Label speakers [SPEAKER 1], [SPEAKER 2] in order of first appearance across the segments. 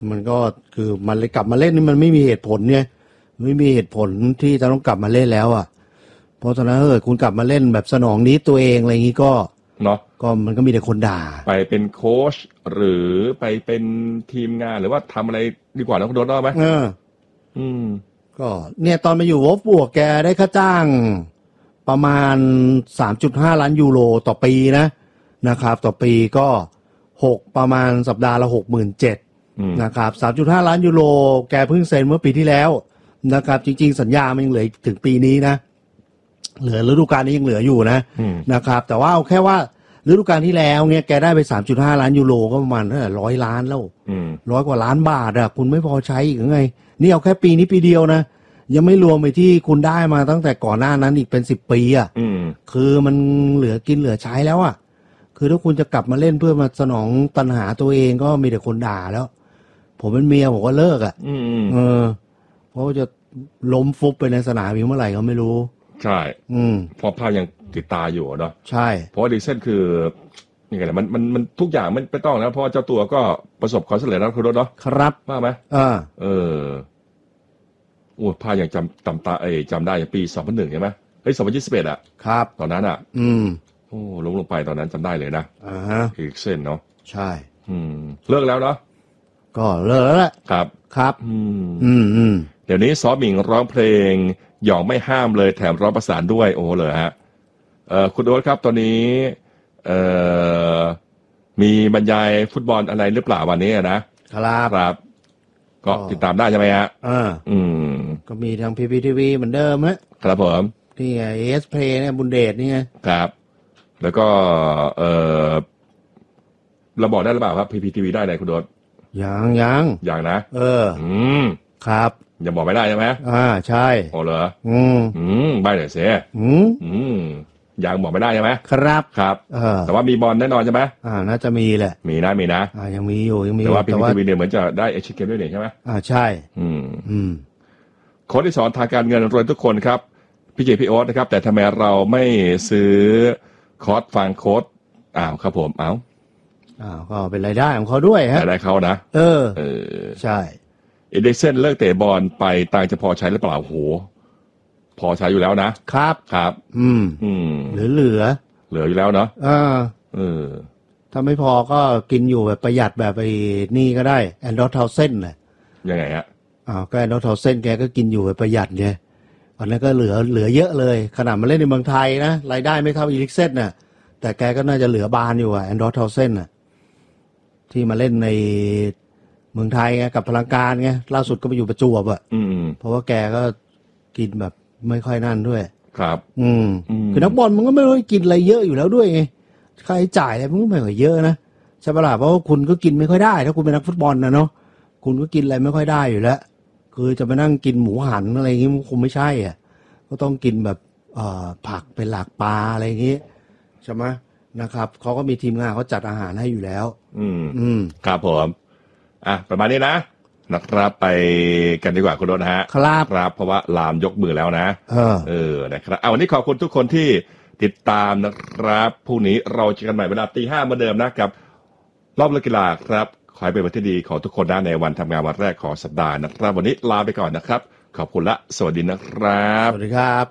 [SPEAKER 1] มันก็คือมันเลยกลับมาเล่นนี่มันไม่มีเหตุผลเนี่ยไม่มีเหตุผลที่จะต้องกลับมาเล่นแล้วอ่ะเพราะฉะนั้นคุณกลับมาเล่นแบบสนองนี้ตัวเองอะไรอย่างนี้ก็
[SPEAKER 2] เนาะ
[SPEAKER 1] ก็มันก็มีแต่คนด่า
[SPEAKER 2] ไปเป็นโค้ชหรือไปเป็นทีมงานหรือว่าทำอะไรดีกว่านะคุณโดนได้ไหม
[SPEAKER 1] ก็เนี่ยตอนมาอยู่วอลฟบวกแกได้ค่าจ้างประมาณ 3.5 ล้านยูโรต่อปีนะครับต่อปีก็ประมาณสัปดาห์ละ 67,000 นะครับ 3.5 ล้านยูโรแกเพิ่งเซ็นเมื่อปีที่แล้วนะครับจริงๆสัญญามันยังเหลือถึงปีนี้นะเหลือฤดูกาลนี้ยังเหลืออยู่นะครับแต่ว่าเอาแค่ว่าฤดูกาลที่แล้วเนี่ยแกได้ไป 3.5 ล้านยูโรก็ประมาณ100 ล้านแล้ว100 กว่าล้านบาทอ่ะคุณไม่พอใช้อีกไงนี่เอาแค่ปีนี้ปีเดียวนะยังไม่รวมไปที่คุณได้มาตั้งแต่ก่อนหน้านั้นอีกเป็น10 ปีอ่ะคือมันเหลือกินเหลือใช้แล้วอ่ะคือถ้าคุณจะกลับมาเล่นเพื่อมาสนองตัณหาตัวเองก็มีแต่คนด่าแล้วผมเป็นเมียผมก็เลิกอ่ะเพราะจะล้มฟุบไปในสนามอีกเมื่อไหร่ก็ไม่รู้
[SPEAKER 2] ใช่เพราะภาพยังติดตาอยู่เนาะ
[SPEAKER 1] ใช่
[SPEAKER 2] เพราะดิเซนคือนี่ไงมันทุกอย่างมันไม่ต้องแล้วเพราะเจ้าตัวก็ประสบความสำเร็จแล้วคุณรถเนาะ
[SPEAKER 1] ครับ
[SPEAKER 2] ว่าไหมโอ้ภาพยังจำได้อย่างปี2001ใช่ไหม2021อ่ะ
[SPEAKER 1] ครับ
[SPEAKER 2] ตอนนั้นอ่ะโอ้ลงไปตอนนั้นจำได้เลยนะอีกเส้นเนาะ
[SPEAKER 1] ใช่
[SPEAKER 2] เลิกแล้วเนาะ
[SPEAKER 1] ก็เลิกแล้วแหละ
[SPEAKER 2] ครับเดี๋ยวนี้ซอหมิงร้องเพลงหยองไม่ห้ามเลยแถมร้องประสานด้วยโอ้เลยฮะคุณโอ๊ตครับตอนนี้มีบรรยายฟุตบอลอะไรหรือเปล่าวันนี้นะครับก็ติดตามได้ใช่ไหมฮะ
[SPEAKER 1] ก็มีทาง PPTV เหมือนเดิม
[SPEAKER 2] ครับผม
[SPEAKER 1] นี่ไง AS Play เนี่ยบุญเดชนี่ไง
[SPEAKER 2] ครับแล้วก็เราบอกได้หรือเปล่าครับ PPTV ได้ไหนคุณโอ๊ตยังนะ
[SPEAKER 1] ครับ
[SPEAKER 2] ยังบอกไม่ได้ใช่ไหม
[SPEAKER 1] ใช่
[SPEAKER 2] โอ้เหรอใบหน่อยเสียยังบอกไม่ได้ใช่ไหมครับแต่ว่ามีบอลแน่นอนใช่ไหม
[SPEAKER 1] น่าจะมีแหละ
[SPEAKER 2] มีนะ
[SPEAKER 1] ยังมีอยู่
[SPEAKER 2] แต่ว่า PPTV เนี่ยเหมือนจะได้เอเชียนเกมด้วยนี่ใช่ไหม
[SPEAKER 1] ใช่
[SPEAKER 2] โค้ชที่สอนทางการเงินรวยทุกคนครับพี่เจพี่โอ๊ตนะครับแต่ทำไมเราไม่ซื้อคอร์สฟังโค้ชครับผม
[SPEAKER 1] ก็เป็นรายได้ของเขาด้วยฮะ
[SPEAKER 2] รายได้เขานะ
[SPEAKER 1] ใช่
[SPEAKER 2] เอเดเซนเลิกเตะบอลไปตังจะพอใช้หรือเปล่าโหพอใช้อยู่แล้วนะครับ
[SPEAKER 1] เหลือ
[SPEAKER 2] อยู่แล้วเนาะ
[SPEAKER 1] ถ้าไม่พอก็กินอยู่แบบประหยัดแบบไอ้นี่ก็ได้แอนดอร์ทาวเซนน่ะ
[SPEAKER 2] ยังไงฮะ
[SPEAKER 1] ก็แอนดอร์ทาวเซนแกก็กินอยู่แบบประหยัดไงวันนั้นก็เหลือเยอะเลยขนาดมาเล่นในเมืองไทยนะรายได้ไม่เท่าอีลิกเซนน่ะแต่แกก็น่าจะเหลือบานอยู่แอนดอร์ทาวเซนน่ะที่มาเล่นในเมืองไทยไงกับพลังการไงล่าสุดก็ไปอยู่ประจวบเพราะว่าแกก็กินแบบไม่ค่อยนั่นด้วย
[SPEAKER 2] ครับ
[SPEAKER 1] คือนักบอลมันก็ไม่ได้กินอะไรเยอะอยู่แล้วด้วยไงค่าใช้จ่ายอะไรมันก็ไม่ค่อยเยอะนะใช่ปะล่ะเพราะว่าคุณก็กินไม่ค่อยได้ถ้าคุณเป็นนักฟุตบอลนะเนาะคุณก็กินอะไรไม่ค่อยได้อยู่แล้วคือจะไปนั่งกินหมูหันอะไรอย่างงี้มันคงไม่ใช่อ่ะก็ต้องกินแบบผักเป็นหลักปลาอะไรอย่างงี้ใช่ไหมนะครับเขาก็มีทีมงานเขาจัดอาหารให้อยู่แล้ว
[SPEAKER 2] ครับผมประมาณนี้นะครับไปกันดีกว่าคุณโดนฮะครับเพราะว่าลามยกมือแล้วนะนะครับวันนี้ขอบคุณทุกคนที่ติดตามนะครับพรุ่งนี้เราเจอกันใหม่เวลา 5:00 นเหมือนเดิมนะกับรอบเล่นกีฬาครับขอให้เป็นวันที่ดีของทุกคนในวันทำงานวันแรกของสัปดาห์นะครับวันนี้ลาไปก่อนนะครับขอบคุณละสวัสดีนะครับ
[SPEAKER 1] สวัสดีครับ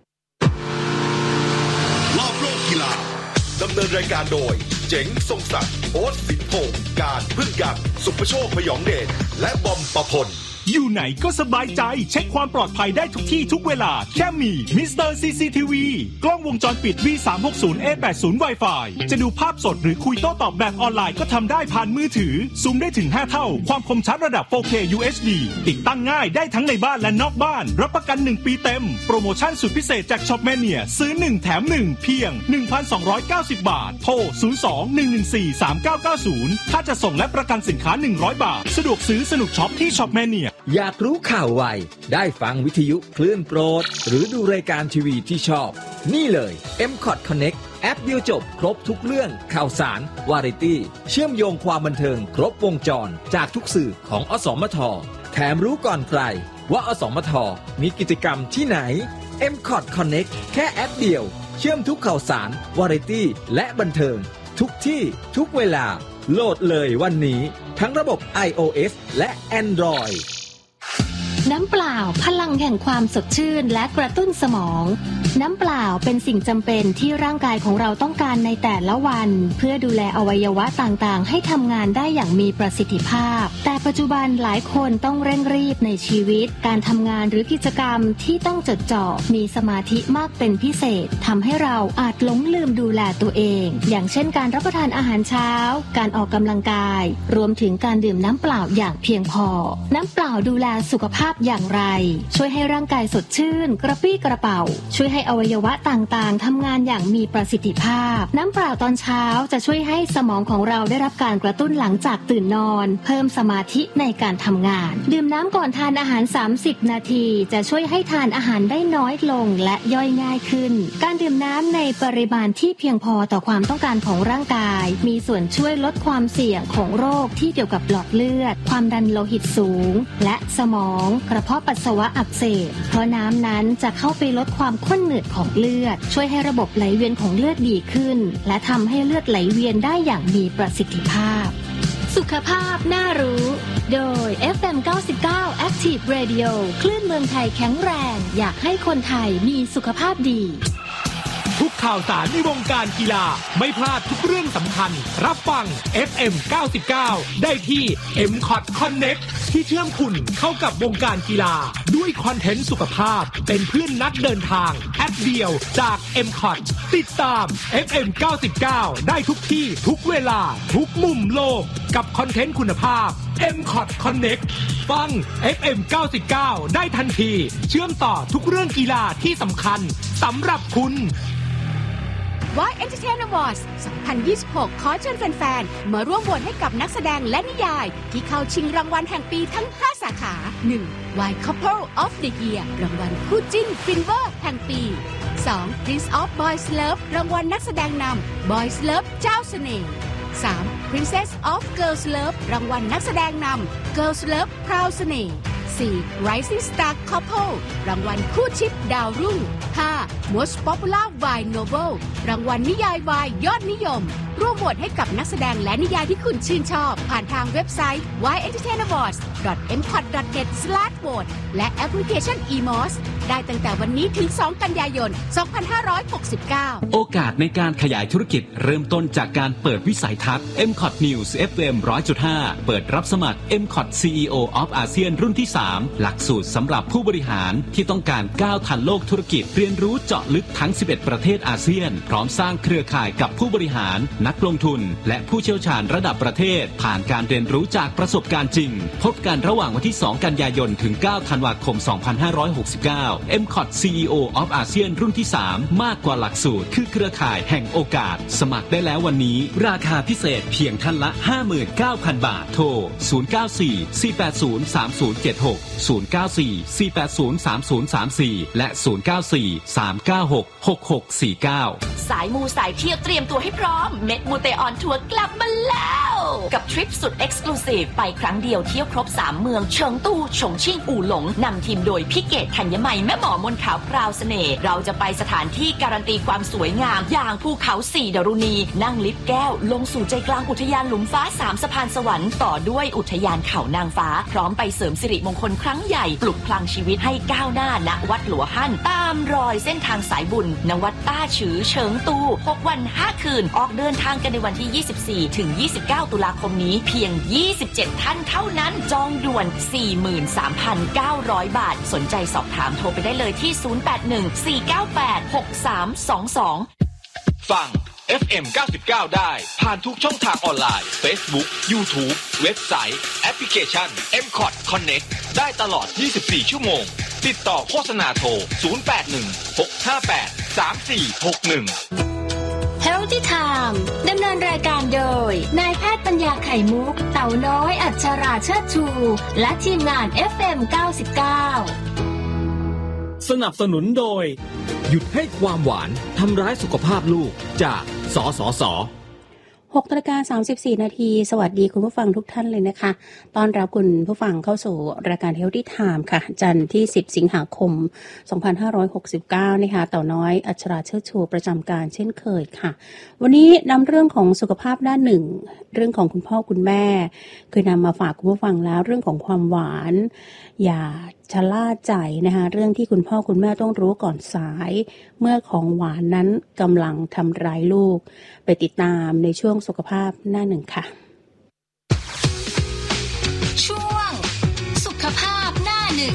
[SPEAKER 3] รอบโลกกีฬาดำเนินรายการโดยเจ๋งทรงศักดิ์โอ๊ตสินพงษ์การพึ่งกันสุภโชคพยองเดชและบอมประพล
[SPEAKER 4] อยู่ไหนก็สบายใจเช็คความปลอดภัยได้ทุกที่ทุกเวลาแค่มีมิสเตอร์ CCTV กล้องวงจรปิด V360A80 Wi-Fi จะดูภาพสดหรือคุยโต้ตอบแบบออนไลน์ก็ทำได้ผ่านมือถือซูมได้ถึง5เท่าความคมชัดระดับ 4K UHD ติดตั้งง่ายได้ทั้งในบ้านและนอกบ้านรับประกัน1ปีเต็มโปรโมชั่นสุดพิเศษจากช็อปแมเนียซื้อ1แถม1เพียง 1,290 บาทโทร 02-114-3990 ค่าจะส่งและประกันสินค้า100 บาทสะดวกซื้อสนุกช็อปที่ช็อปแมเนีย
[SPEAKER 5] อยากรู้ข่าวไวได้ฟังวิทยุคลื่นโปรดหรือดูรายการทีวีที่ชอบนี่เลย M-Cot Connect แอปเดียวจบครบทุกเรื่องข่าวสารวาไรตี้เชื่อมโยงความบันเทิงครบวงจรจากทุกสื่อของอสมทแถมรู้ก่อนใครว่าอสมทมีกิจกรรมที่ไหน M-Cot Connect แค่แอปเดียวเชื่อมทุกข่าวสารวาไรตี้และบันเทิงทุกที่ทุกเวลาโหลดเลยวันนี้ทั้งระบบ iOS และ Android
[SPEAKER 6] น้ำเปล่าพลังแห่งความสดชื่นและกระตุ้นสมองน้ำเปล่าเป็นสิ่งจำเป็นที่ร่างกายของเราต้องการในแต่ละวันเพื่อดูแลอวัยวะต่างๆให้ทำงานได้อย่างมีประสิทธิภาพแต่ปัจจุบันหลายคนต้องเร่งรีบในชีวิตการทำงานหรือกิจกรรมที่ต้องจดจ่อมีสมาธิมากเป็นพิเศษทำให้เราอาจหลงลืมดูแลตัวเองอย่างเช่นการรับประทานอาหารเช้าการออกกำลังกายรวมถึงการดื่มน้ำเปล่าอย่างเพียงพอน้ำเปล่าดูแลสุขภาพอย่างไรช่วยให้ร่างกายสดชื่นกระปรี้กระเป๋าช่วยให้อวัยวะต่างๆทำงานอย่างมีประสิทธิภาพน้ำเปล่าตอนเช้าจะช่วยให้สมองของเราได้รับการกระตุ้นหลังจากตื่นนอนเพิ่มสมาธิในการทำงานดื่มน้ำก่อนทานอาหาร30นาทีจะช่วยให้ทานอาหารได้น้อยลงและย่อยง่ายขึ้นการดื่มน้ำในปริมาณที่เพียงพอต่อความต้องการของร่างกายมีส่วนช่วยลดความเสี่ยงของโรคที่เกี่ยวกับหลอดเลือดความดันโลหิตสูงและสมองกระเพาะปัสสาวะอักเสบเพราะน้ำนั้นจะเข้าไปลดความข้นหนืดของเลือดช่วยให้ระบบไหลเวียนของเลือดดีขึ้นและทำให้เลือดไหลเวียนได้อย่างมีประสิทธิภาพสุขภาพน่ารู้โดย FM 99 Active Radio คลื่นเมืองไทยแข็งแรงอยากให้คนไทยมีสุขภาพดี
[SPEAKER 4] ทุกข่าวสารในวงการกีฬาไม่พลาดทุกเรื่องสำคัญรับฟัง FM 99 ได้ที่ MCOT Connect ที่เชื่อมคุณเข้ากับวงการกีฬาด้วยคอนเทนต์สุขภาพเป็นเพื่อนนักเดินทางแอปเดียวจาก MCOT ติดตาม FM 99 ได้ทุกที่ทุกเวลาทุกมุมโลกกับคอนเทนต์คุณภาพ MCOT Connect ฟัง FM 99 ได้ทันทีเชื่อมต่อทุกเรื่องกีฬาที่สำคัญสำหรับคุณ
[SPEAKER 7] Y Entertainment Awards 2026 ขอเชิญแฟนๆมาร่วมโหวตให้กับนักแสดงและนิยายที่เข้าชิงรางวัลแห่งปีทั้ง 5 สาขา 1. Y Couple of the Year รางวัลคู่จิ้นฟินเวอร์แห่งปี 2. Prince of Boys Love รางวัลนักแสดงนำ Boys Love เจ้าเสน่ห์ 3. Princess of Girls Love รางวัลนักแสดงนำ Girls Love พราวเสน่ห์ 4. Rising Star Couple รางวัลคู่ชิปดาวรุ่ง 5. Most Popular Y Novel รางวัลนิยายวายยอดนิยมร่วมโหวตให้กับนักแสดงและนิยายที่คุณชื่นชอบผ่านทางเว็บไซต์ yentertainawards.mcot.net/vote และแอปพลิเคชัน eMOS ได้ตั้งแต่วันนี้ถึง 2 กันยายน 2569
[SPEAKER 8] โอกาสในการขยายธุรกิจเริ่มต้นจากการเปิดวิสัยทัศน์ MCOT News FM 100.5 เปิดรับสมัคร MCOT CEO of ASEAN รุ่นที่ 3 หลักสูตรสำหรับผู้บริหารที่ต้องการก้าวทันโลกธุรกิจเรียนรู้เจาะลึกทั้ง 11 ประเทศอาเซียนพร้อมสร้างเครือข่ายกับผู้บริหารนักลงทุนและผู้เชี่ยวชาญระดับประเทศผ่านการเรียนรู้จากประสบการณ์จริงพบกันระหว่างวันที่ 2 กันยายนถึง 9 ธันวาคม 2569 MCOT CEO of ASEAN รุ่นที่ 3 มากกว่าหลักสูตรคือเครือข่ายแห่งโอกาสสมัครได้แล้ววันนี้ราคาพิเศษเพียงท่านละ 59,000 บาทโทร 094-480-3076 094-480-3034 และ 094-396-6649
[SPEAKER 9] สายมูสายเที่ยวเตรียมตัวให้พร้อมเม็ดมูเตออนทัวร์กลับมาแล้วกับทริปสุดเอ็กซ์คลูซีฟไปครั้งเดียวเที่ยวครบ3เมืองเฉิงตูฉงชิ่งอู่หลงนำทีมโดยพี่เกศธัญมัยแม่หมอมนขาวพราวเสน่ห์เราจะไปสถานที่การันตีความสวยงามอย่างภูเขา4ดารุณีนั่งลิฟต์แก้วลงสู่ใจกลางอุทยานหลุมฟ้า3สะพานสวรรค์ต่อด้วยอุทยานเขานางฟ้าพร้อมไปเสริมสิริมงคลครั้งใหญ่ปลุกพลังชีวิตให้ก้าวหน้าณวัดหลัวฮั่นตามรอยเส้นทางสายบุญณวัดต้าฉือเฉิงตู6 วัน 5 คืนออกเดินทางกันในวันที่24ถึง29ตุลาคมนี้เพียง27ท่านเท่านั้นจองด่วน 43,900 บาทสนใจสอบถามโทรไปได้เลยที่081-498-6322
[SPEAKER 10] ฟัง FM 99 ได้ผ่านทุกช่องทางออนไลน์ Facebook YouTube เว็บไซต์แอปพลิเคชัน MCOT Connect ได้ตลอด24ชั่วโมงติดต่อโฆษณาโทร081-658-3461
[SPEAKER 6] Healthy Time ดำเนินรายการโดยนายแพทย์ปัญญาไข่มุกเต่าน้อยอัชราเชิดชูและทีมงาน FM 99
[SPEAKER 5] สนับสนุนโดยหยุดให้ความหวานทำร้ายสุขภาพลูกจากสสส.
[SPEAKER 11] 6:34 นาทีสวัสดีคุณผู้ฟังทุกท่านเลยนะคะต้อนรับคุณผู้ฟังเข้าสู่รายการ Healthy Time ค่ะจันทร์ที่10สิงหาคม2569นะคะต่อน้อยอัชราเชิดชูประจำการเช่นเคยค่ะวันนี้นำเรื่องของสุขภาพด้านหนึ่งเรื่องของคุณพ่อคุณแม่เคยนำมาฝากคุณผู้ฟังแล้วเรื่องของความหวานอย่าชะล่าใจนะคะเรื่องที่คุณพ่อคุณแม่ต้องรู้ก่อนสายเมื่อของหวานนั้นกำลังทำร้ายลูกไปติดตามในช่วงสุขภาพหน้าหนึ่งค่ะ
[SPEAKER 6] ช่วงสุขภาพหน้าหนึ่ง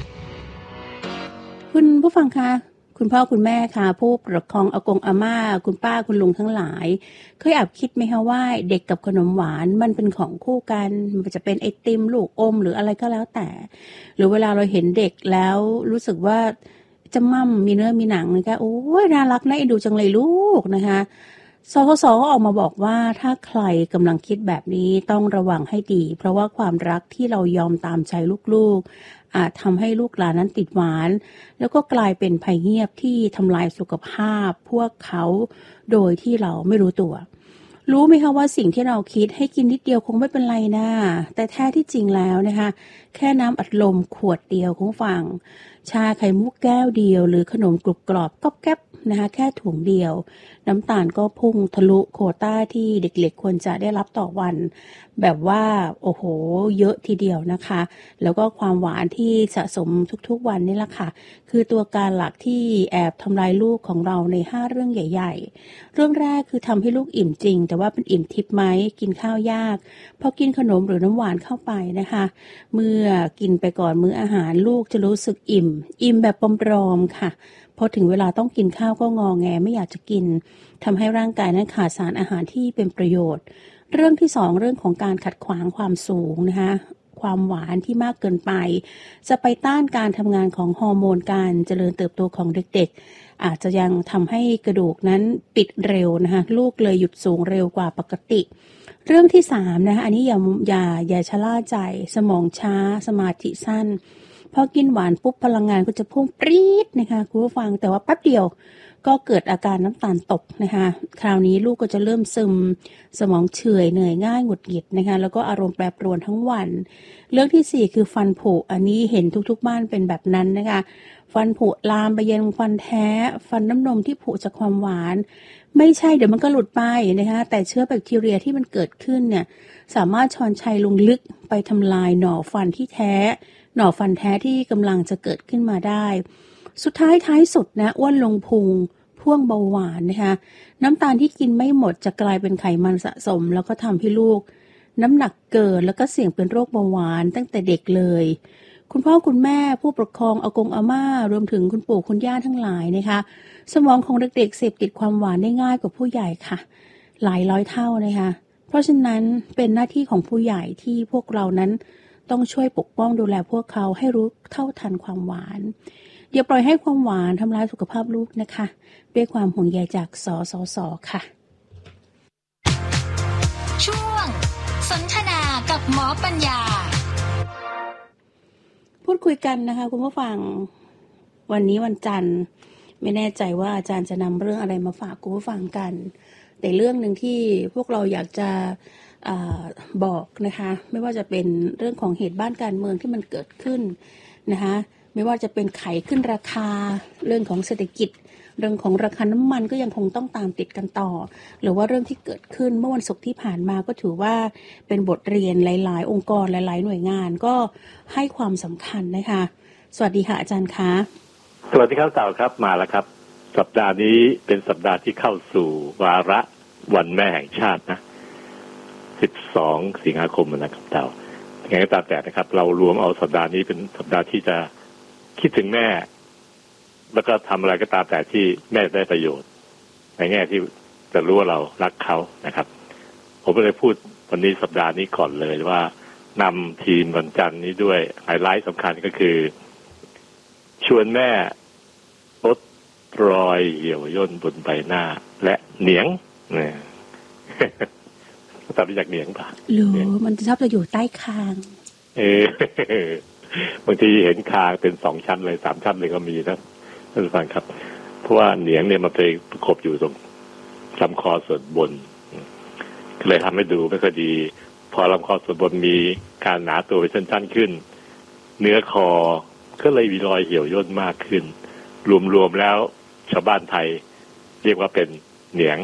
[SPEAKER 11] คุณผู้ฟังคะคุณพ่อคุณแม่ค่ะผู้ปกครองอากงอาม่าคุณป้าคุณลุงทั้งหลายเคยแอบคิดไหมคะว่าเด็กกับขนมหวานมันเป็นของคู่กันมันจะเป็นไอติมลูกอมหรืออะไรก็แล้วแต่หรือเวลาเราเห็นเด็กแล้วรู้สึกว่าจะมั่มมีเนื้อมีหนังนะคะโอ้ยน่ารักน่าเอ็นดูจังเลยลูกนะคะสคส.ก็ออกมาบอกว่าถ้าใครกำลังคิดแบบนี้ต้องระวังให้ดีเพราะว่าความรักที่เรายอมตามใจลูกๆอาจทำให้ลูกหลานนั้นติดหวานแล้วก็กลายเป็นภัยเงียบที่ทำลายสุขภาพพวกเขาโดยที่เราไม่รู้ตัวรู้ไหมคะว่าสิ่งที่เราคิดให้กินนิดเดียวคงไม่เป็นไรนะแต่แท้ที่จริงแล้วนะคะแค่น้ำอัดลมขวดเดียวของฝั่งชาไข่มุกแก้วเดียวหรือขนมกรุบกรอบก๊อบแก๊บนะคะแค่ถุงเดียวน้ำตาลก็พุ่งทะลุโควต้าที่เด็กๆควรจะได้รับต่อวันแบบว่าโอ้โหเยอะทีเดียวนะคะแล้วก็ความหวานที่สะสมทุกๆวันนี่แหละค่ะคือตัวการหลักที่แอบทำลายลูกของเราใน5เรื่องใหญ่ๆเรื่องแรกคือทำให้ลูกอิ่มจริงแต่ว่าเป็นอิ่มทิพย์ไหมกินข้าวยากพอกินขนมหรือน้ำหวานเข้าไปนะคะเมื่อกินไปก่อนมื้ออาหารลูกจะรู้สึกอิ่มแบบปลอมๆค่ะพอถึงเวลาต้องกินข้าวก็งอแงไม่อยากจะกินทำให้ร่างกายนั้นขาดสารอาหารที่เป็นประโยชน์เรื่องที่2เรื่องของการขัดขวางความสูงนะคะความหวานที่มากเกินไปจะไปต้านการทำงานของฮอร์โมนการเจริญเติบโตของเด็กๆอาจจะยังทำให้กระดูกนั้นปิดเร็วนะคะลูกเลยหยุดสูงเร็วกว่าปกติเรื่องที่3นะคะอันนี้อย่าชะล่าใจสมองช้าสมาธิสั้นพอกินหวานปุ๊บพลังงานก็จะพุ่งปรี๊ดนะคะคุณผู้ฟังแต่ว่าแป๊บเดียวก็เกิดอาการน้ำตาลตกนะคะคราวนี้ลูกก็จะเริ่มซึมสมองเฉื่อยเหนื่อยง่ายหงุดหงิดนะคะแล้วก็อารมณ์แปรปรวนทั้งวันเรื่องที่4คือฟันผุอันนี้เห็นทุกๆบ้านเป็นแบบนั้นนะคะฟันผุลามไปยันฟันแท้ฟันน้ำนมที่ผุจากความหวานไม่ใช่เดี๋ยวมันก็หลุดไปนะคะแต่เชื้อแบคทีเรียที่มันเกิดขึ้นเนี่ยสามารถช้อนชัยลงลึกไปทำลายหน่อฟันที่แท้หน่อฟันแท้ที่กำลังจะเกิดขึ้นมาได้สุดท้ายสุดนะอ้วนลงพุงพ่วงเบาหวานนะคะน้ำตาลที่กินไม่หมดจะกลายเป็นไขมันสะสมแล้วก็ทำให้ลูกน้ำหนักเกินแล้วก็เสี่ยงเป็นโรคเบาหวานตั้งแต่เด็กเลยคุณพ่อคุณแม่ผู้ปกครองอากงอาม่ารวมถึงคุณปู่คุณย่าทั้งหลายนะคะสมองของเด็กๆเสพติดความหวานได้ง่ายกว่าผู้ใหญ่ค่ะหลายร้อยเท่านะคะเพราะฉะนั้นเป็นหน้าที่ของผู้ใหญ่ที่พวกเรานั้นต้องช่วยปกป้องดูแลพวกเขาให้รู้เท่าทันความหวานอย่าปล่อยให้ความหวานทำลายสุขภาพลูกนะคะด้วยความห่วงใยจากสสส.ค่ะ
[SPEAKER 6] ช่วงสนทนากับหมอปัญญา
[SPEAKER 11] พูดคุยกันนะคะคุณผู้ฟังวันนี้วันจันทร์ไม่แน่ใจว่าอาจารย์จะนำเรื่องอะไรมาฝากคุณผู้ฟังกันแต่เรื่องนึงที่พวกเราอยากจะบอกนะคะไม่ว่าจะเป็นเรื่องของเหตุบ้านการเมืองที่มันเกิดขึ้นนะคะไม่ว่าจะเป็นไข่ขึ้นราคาเรื่องของเศรษฐกิจเรื่องของราคาน้ำมันก็ยังคงต้องตามติดกันต่อหรือว่าเรื่องที่เกิดขึ้นเมื่อวันศุกร์ที่ผ่านมาก็ถือว่าเป็นบทเรียนหลายๆองค์กรหลายๆหน่วยงานก็ให้ความสำคัญนะคะสวัสดีค่ะอาจารย์คะ
[SPEAKER 12] สวัสดีครับเต่าครับมาแล้วครับสัปดาห์นี้เป็นสัปดาห์ที่เข้าสู่วาระวันแม่แห่งชาตินะ12 สิงหาคมนะครับเต่ายังไงก็ตามแต่นะครับเรารวมเอาสัปดาห์นี้เป็นสัปดาห์ที่จะคิดถึงแม่แล้วก็ทำอะไรก็ตามแต่ที่แม่ได้ประโยชน์ในแง่ที่จะรู้ว่าเรารักเขานะครับผมก็เลยพูดวันนี้สัปดาห์นี้ก่อนเลยว่านำทีมวันจันทร์นี้ด้วยไฮไลท์สำคัญก็คือชวนแม่ลดรอยเหี่ยวย่นบนใบหน้าและเหนียงเนี่ยตัดจากเหนียงป่ะ
[SPEAKER 11] รู้มันจะชอบจะอยู่ใต้คาง
[SPEAKER 12] บางทีเห็นคางเป็น2 ชั้นเลย3 ชั้นเลยก็มีนะท่านผู้ฟังครับเพราะว่าเหนียงเนี่ยมันไปประกบอยู่ตรงลำคอส่วนบนก็เลยทำให้ดูไม่ค่อยดีพอลำคอส่วนบนมีการหนาตัวเป็นชั้นๆขึ้นเนื้อคอก็เลยมีรอยเหี่ยวย่นมากขึ้นรวมๆแล้วชาวบ้านไทยเรียกว่าเป็นเหนียง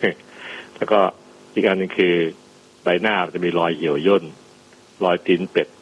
[SPEAKER 12] แล้วก็อีกอันหนึ่งคือใบหน้าจะมีรอยเหี่ยวย่นรอยตีนเป็ด